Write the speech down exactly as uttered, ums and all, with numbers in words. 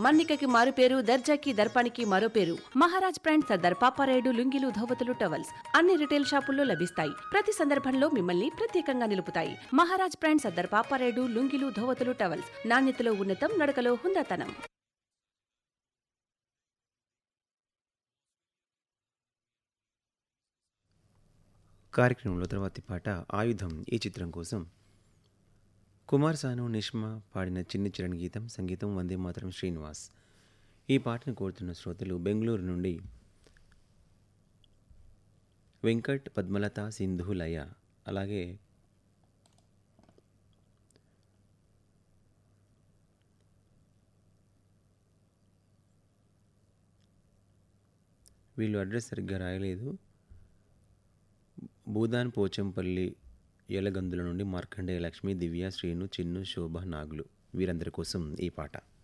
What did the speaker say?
మన్నికకి మారు పేరు, దర్జాకి దర్పానికి మరో పేరు. మహారాజ్ బ్రాండ్ సర్దార్ పాపారాయుడు లుంగీలు, ధోవతులు, టవల్స్ అన్ని రిటైల్ షాపుల్లో లభిస్తాయి. ప్రతి సందర్భంలో మిమ్మల్ని ప్రత్యేకంగా నిలుపుతాయి. మహారాజ్ బ్రాండ్ సర్దార్ పాపారాయుడు లుంగీలు, ధోవతులు, టవల్స్ నాణ్యతలో ఉన్నతం, నడకలో హుందాతనం. కార్యక్రమంలో తర్వాతి పాట ఆయుధం ఈ చిత్రం కోసం కుమార్ సాను, నిష్మా పాడిన చిన్ని చరణ్ గీతం, సంగీతం వందే మాతరం శ్రీనివాస్. ఈ పాటను కోరుతున్న శ్రోతలు బెంగళూరు నుండి వెంకట్, పద్మలత, సింధు, లయ, అలాగే వీళ్ళు అడ్రస్ సరిగ్గా రాయలేదు. భూదాన్ పోచంపల్లి ఏలగందుల నుండి మార్కండేయ లక్ష్మి, దివ్య, శ్రీను, చిన్ను, శోభ, నాగులు వీరందరి కోసం ఈ పాట.